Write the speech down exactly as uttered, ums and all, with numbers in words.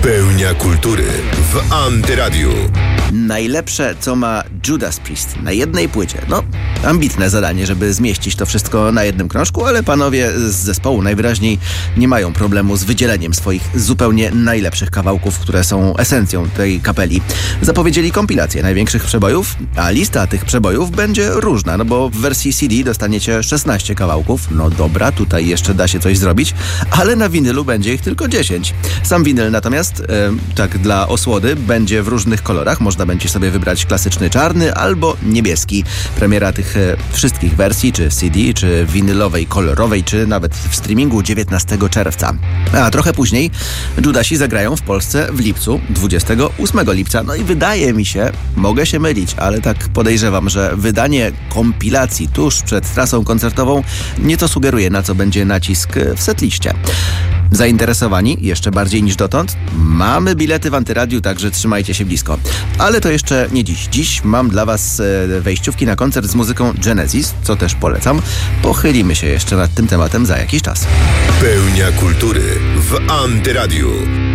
Pełnia kultury w Antyradiu. Najlepsze, co ma Judas Priest na jednej płycie. No, ambitne zadanie, żeby zmieścić to wszystko na jednym krążku, ale panowie z zespołu najwyraźniej nie mają problemu z wydzieleniem swoich zupełnie najlepszych kawałków, które są esencją tej kapeli. Zapowiedzieli kompilację największych przebojów, a lista tych przebojów będzie różna, no bo w wersji C D dostaniecie szesnaście kawałków. No dobra, tutaj jeszcze da się coś zrobić, ale na winylu będzie ich tylko dziesięć. Sam winyl natomiast, e, tak dla osłody, będzie w różnych kolorach. Można będzie sobie wybrać klasyczny czarny albo niebieski. Premiera tych e, wszystkich wersji, czy C D, czy winylowej, kolorowej, czy nawet w streamingu dziewiętnastego czerwca. A trochę później Judasi zagrają w Polsce w lipcu, dwudziestego ósmego lipca. No i wydaje mi się, mogę się mylić, ale tak podejrzewam, że wydanie kompilacji tuż przed trasą koncertową nieco sugeruje, na co będzie nacisk w setliście. Zainteresowani jeszcze bardziej niż dotąd? Mamy bilety w Antyradiu, także trzymajcie się blisko. Ale to jeszcze nie dziś. Dziś mam dla Was wejściówki na koncert z muzyką Genesis, co też polecam. Pochylimy się jeszcze nad tym tematem za jakiś czas. Pełnia kultury w Antyradiu.